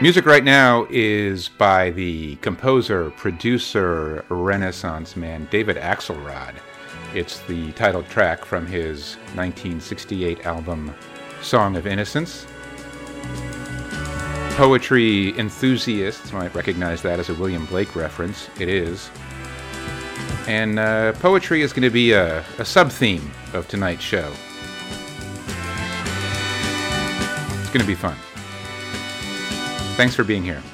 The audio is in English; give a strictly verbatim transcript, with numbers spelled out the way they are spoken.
Music right now is by the composer, producer, Renaissance man David Axelrod. It's the title track from his nineteen sixty-eight album Song of Innocence. Poetry enthusiasts might recognize that as a William Blake reference. It is. And uh, poetry is going to be a, a sub-theme of tonight's show. It's going to be fun. Thanks for being here.